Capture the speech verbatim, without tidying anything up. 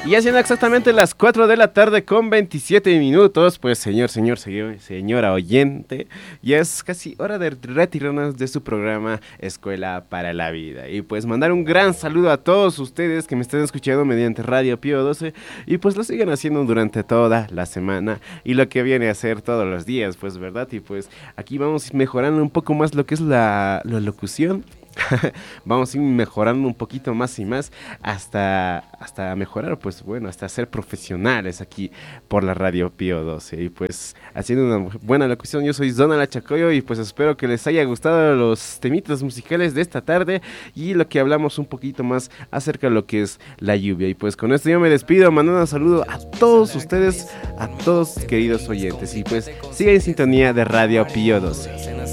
Y ya siendo exactamente las cuatro de la tarde con veintisiete minutos, pues señor, señor, señor, señora oyente, ya es casi hora de retirarnos de su programa Escuela para la Vida. Y pues mandar un gran saludo a todos ustedes que me estén escuchando mediante Radio Pío doce y pues lo sigan haciendo durante toda la semana y lo que viene a hacer todos los días, pues verdad. Y pues aquí vamos mejorando un poco más lo que es la, la locución. Vamos a ir mejorando un poquito más y más hasta, hasta mejorar, pues bueno, hasta ser profesionales aquí por la Radio Pío doce. Y pues haciendo una buena locución, yo soy Donald Achacoyo y pues espero que les haya gustado los temitas musicales de esta tarde y lo que hablamos un poquito más acerca de lo que es la lluvia. Y pues con esto yo me despido, mandando un saludo a todos ustedes, a todos queridos oyentes, y pues sigan en sintonía de Radio Pío doce.